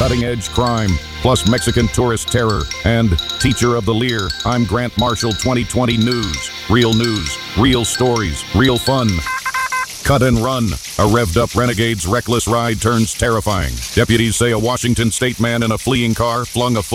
cutting-edge crime, plus Mexican tourist terror, and Teacher of the Lear. I'm Grant Marshall 2020 News. Real news, real stories, real fun. Cut and run. A revved-up renegade's reckless ride turns terrifying. Deputies say a Washington state man in a fleeing car flung a